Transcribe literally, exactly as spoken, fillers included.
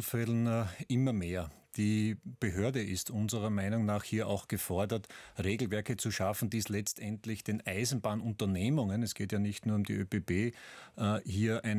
Unfällen äh, immer mehr. Die Behörde ist unserer Meinung nach hier auch gefordert, Regelwerke zu schaffen, die es letztendlich den Eisenbahnunternehmungen, es geht ja nicht nur um die ÖBB, äh, hier ein